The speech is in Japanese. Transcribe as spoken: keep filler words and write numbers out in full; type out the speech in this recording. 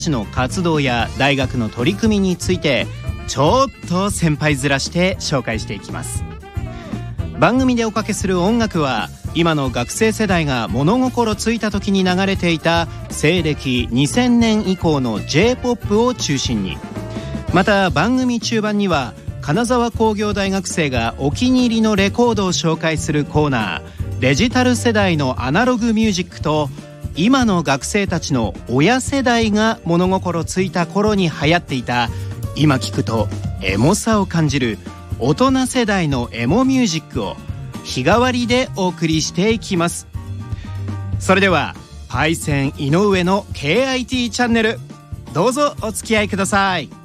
の活動や大学の取り組みについてちょっと先輩面して紹介していきます。番組でおかけする音楽は今の学生世代が物心ついた時に流れていた西暦にせんねん以降の ジェイポップ を中心に、また番組中盤には金沢工業大学生がお気に入りのレコードを紹介するコーナー、デジタル世代のアナログミュージックと、今の学生たちの親世代が物心ついた頃に流行っていた、今聞くとエモさを感じる大人世代のエモミュージックを日替わりでお送りしていきます。それではパイセン井上の ケーアイティー チャンネル、どうぞお付き合いください。